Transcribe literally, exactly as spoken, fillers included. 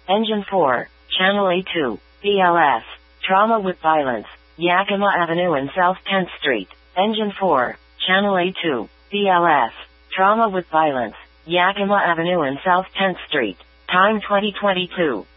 Engine four, Channel A two, B L S, Trauma with Violence, Yakima Avenue and South tenth Street. Engine four, Channel A two, B L S, Trauma with Violence, Yakima Avenue and South tenth Street. Time twenty twenty-two.